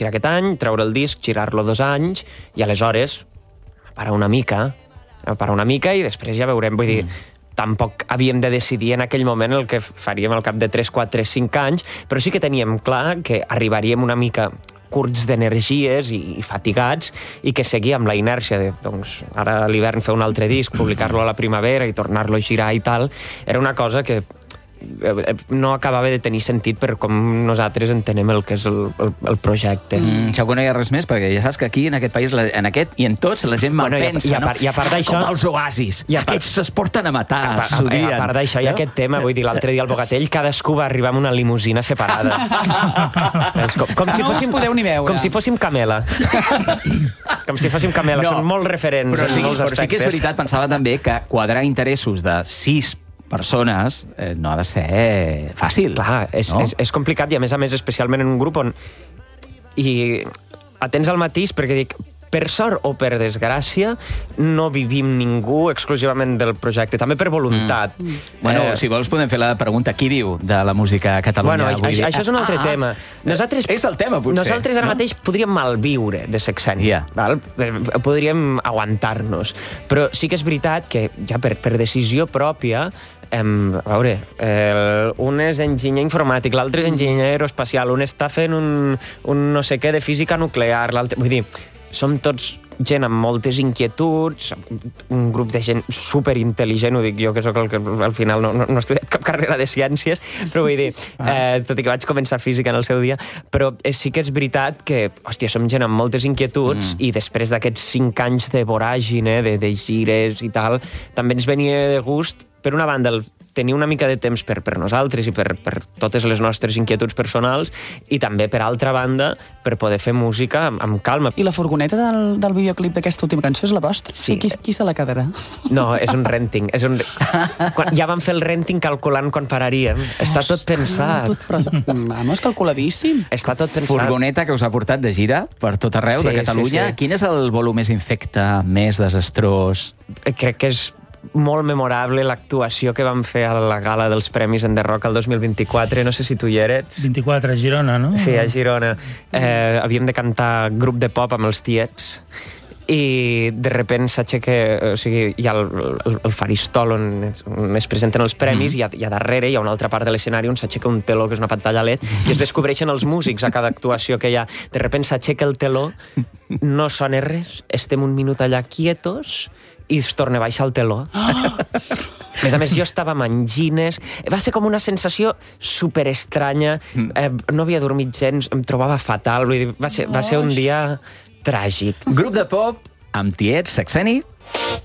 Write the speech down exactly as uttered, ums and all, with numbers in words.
girar aquest any, treure el disc, girar-lo dos anys, i aleshores parar una mica, parar una mica i després ja veurem, vull dir, mm. tampoc havíem de decidir en aquell moment el que faríem al cap de tres, quatre, cinc anys, però sí que teníem clar que arribaríem una mica curts d'energies i, i fatigats i que seguir amb la inèrcia de, doncs, ara a l'hivern fer un altre disc, publicar-lo a la primavera i tornar-lo a girar i tal, era una cosa que no acabava de tenir sentit per com nosaltres entenem el que és el, el, el projecte. Mm, segur que no hi ha res més, perquè ja saps que aquí, en aquest país, la, en aquest i en tots, la gent bueno, malpensa, i a, i a part, no? I a part d'això... Com els oasis. Part, Aquests es porten a matar, a, a, a, a part d'això, no? Hi ha aquest tema, vull dir, l'altre dia al Bogatell, cadascú va arribar amb una limusina separada. És com, com si no fóssim, us podeu ni veure. Com si fóssim Camela. Com si fóssim Camela. No, són molt referents però sí, en molts aspectes. Però sí que és veritat, pensava també que quadrar interessos de sis persones eh, no ha de ser fàcil. Clar, és, no? és, és complicat i a més a més especialment en un grup on... I atents al matís perquè dic, per sort o per desgràcia, no vivim ningú exclusivament del projecte, també per voluntat. Mm. Bueno, eh, si vols podem fer la pregunta, qui viu de la música a Catalunya? Bueno, això, això és un altre ah, tema. Nosaltres, és el tema, potser. Nosaltres ara no? mateix podríem malviure de Sexeni. Yeah. Val? Podríem aguantar-nos. Però sí que és veritat que ja per, per decisió pròpia, em, a veure, el, un és enginyer informàtic, l'altre és enginyer aeroespacial, un està fent un, un no sé què de física nuclear, l'altre... Vull dir, som tots gent amb moltes inquietuds, un grup de gent superintel·ligent, ho dic jo, que sóc el que al final no, no, no he estudiat cap carrera de ciències, però vull dir, eh, tot i que vaig començar física en el seu dia, però eh, sí que és veritat que, hòstia, som gent amb moltes inquietuds mm. i després d'aquests cinc anys de voràgine, de, de gires i tal, també ens venia de gust, per una banda, el tenir una mica de temps per, per nosaltres i per, per totes les nostres inquietuds personals i també, per altra banda, per poder fer música amb, amb calma. I la furgoneta del, del videoclip d'aquesta última cançó és la vostra? Sí. Qui, qui se la quedarà? No, és un renting. És un... Quan, ja vam fer el renting calculant quan pararíem. Està tot pensat. Tot, però, vamos, calculadíssim. Està tot pensat. Furgoneta que us ha portat de gira per tot arreu sí, de Catalunya. Sí, sí. Quin és el volum més infecte, més desastrós? Crec que és molt memorable l'actuació que vam fer a la gala dels Premis en The Rock el dos mil vint-i-quatre. No sé si tu hi eres. vint-i-quatre, a Girona, no? Sí, a Girona. Eh, havíem de cantar grup de pop amb els tiets i de repent s'aixeca, o sigui, hi ha el, el, el faristol on es, on es presenten els premis, mm. i, a, i a darrere hi ha una altra part de l'escenari on s'aixeca un teló, que és una pantalla L E D, i es descobreixen els músics a cada actuació que hi ha. De repent s'aixeca el teló, no sona res, estem un minut allà quietos i es torna a baixar el teló. Oh! A més a més, jo estava amb angines. Va ser com una sensació superestranya. Eh, no havia dormit gens, em trobava fatal. Vull dir, va ser, va ser un dia tràgic. Grup de pop amb tiets, Sexeni.